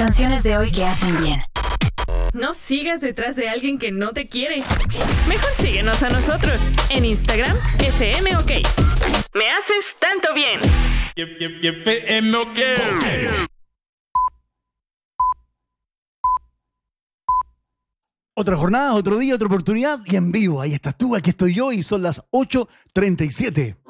canciones de hoy que hacen bien. No sigas detrás de alguien que no te quiere. Mejor síguenos a nosotros en Instagram, FM OK. Me haces tanto bien. FM OK. Otra jornada, otro día, otra oportunidad y en vivo. Ahí estás tú, aquí estoy yo y son las 8:37.